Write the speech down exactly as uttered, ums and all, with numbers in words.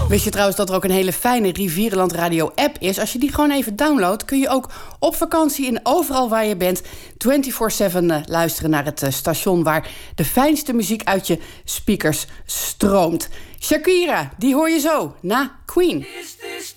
Wist je trouwens dat er ook een hele fijne Rivierenland Radio app is? Als je die gewoon even downloadt, kun je ook op vakantie en overal waar je bent vierentwintig zeven uh, luisteren naar het uh, station waar de fijnste muziek uit je speakers stroomt. Shakira, die hoor je zo na Queen.